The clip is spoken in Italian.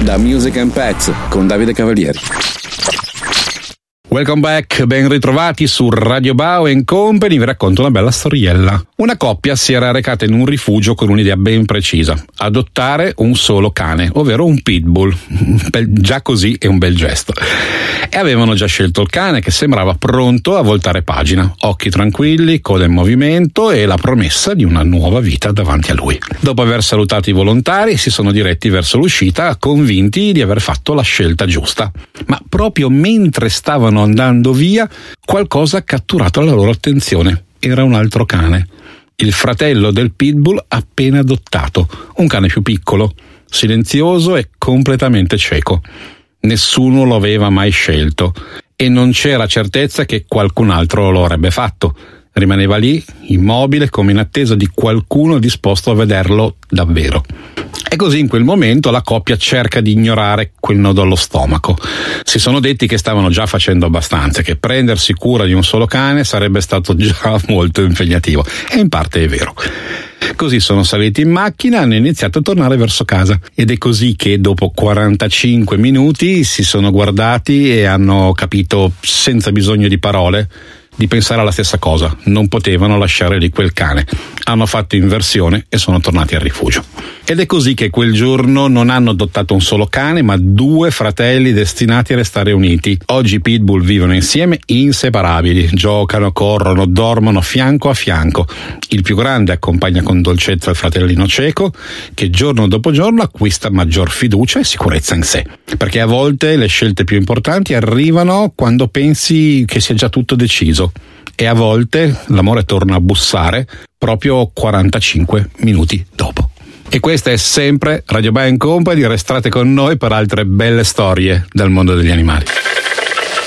da Music and Pets con Davide Cavalieri. Welcome back, ben ritrovati su Radio Bao & Company. Vi racconto una bella storiella. Una coppia si era recata in un rifugio con un'idea ben precisa: adottare un solo cane, ovvero un pitbull. Già così è un bel gesto. E avevano già scelto il cane, che sembrava pronto a voltare pagina, occhi tranquilli, coda in movimento e la promessa di una nuova vita davanti a lui. Dopo aver salutato i volontari, si sono diretti verso l'uscita, convinti di aver fatto la scelta giusta. Ma proprio mentre stavano andando via, qualcosa ha catturato la loro attenzione. Era un altro cane, il fratello del pitbull appena adottato, un cane più piccolo, silenzioso e completamente cieco. Nessuno lo aveva mai scelto e non c'era certezza che qualcun altro lo avrebbe fatto. Rimaneva lì, immobile, come in attesa di qualcuno disposto a vederlo davvero. E così in quel momento la coppia cerca di ignorare quel nodo allo stomaco. Si sono detti che stavano già facendo abbastanza, che prendersi cura di un solo cane sarebbe stato già molto impegnativo. E in parte è vero. Così sono saliti in macchina e hanno iniziato a tornare verso casa. Ed è così che dopo 45 minuti si sono guardati e hanno capito, senza bisogno di parole, di pensare alla stessa cosa. Non potevano lasciare lì quel cane. Hanno fatto inversione e sono tornati al rifugio. Ed è così che quel giorno non hanno adottato un solo cane, ma 2 fratelli destinati a restare uniti. Oggi i pitbull vivono insieme inseparabili, giocano, corrono, dormono fianco a fianco. Il più grande accompagna con dolcezza il fratellino cieco, che giorno dopo giorno acquista maggior fiducia e sicurezza in sé. Perché a volte le scelte più importanti arrivano quando pensi che sia già tutto deciso. E a volte l'amore torna a bussare proprio 45 minuti dopo. E questa è sempre Radio Bao & Company. Restate con noi per altre belle storie dal mondo degli animali.